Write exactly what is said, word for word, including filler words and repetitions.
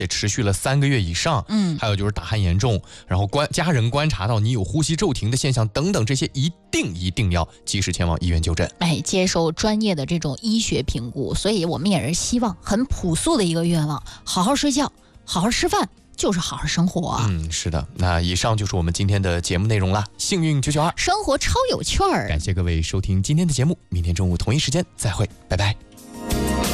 也持续了三个月以上， 嗯， 还有就是打鼾严重，然后观家人观察到你有呼吸骤停的现象等等，这些一定一定要及时前往医院就诊， 哎，接受专业的这种医学评估。所以我们也是希望很朴素的一个愿望，好好睡觉，好好吃饭，就是好好生活。 嗯，是的。那以上就是我们今天的节目内容啦。幸运九九二， 生活超有趣儿。 感谢各位收听今天的节目，明天中午同一时间再会，拜拜。